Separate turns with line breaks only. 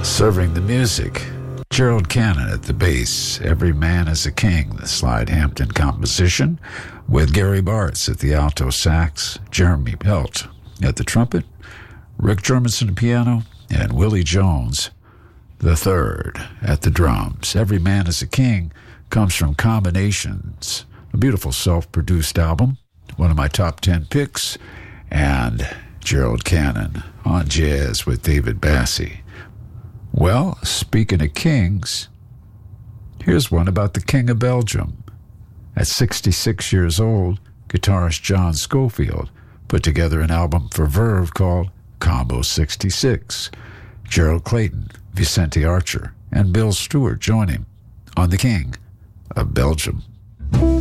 Serving the music, Gerald Cannon at the bass, Every Man is a King, the Slide Hampton composition, with Gary Bartz at the alto sax, Jeremy Pelt at the trumpet, Rick Germanson piano, and Willie Jones the third at the drums. Every Man is a King comes from Combinations, a beautiful self-produced album, one of my top 10 picks, and Gerald Cannon on Jazz with David Bassie. Well, speaking of kings, here's one about the King of Belgium. At 66 years old, guitarist John Scofield put together an album for Verve called Combo 66. Gerald Clayton, Vicente Archer, and Bill Stewart join him on The King of Belgium.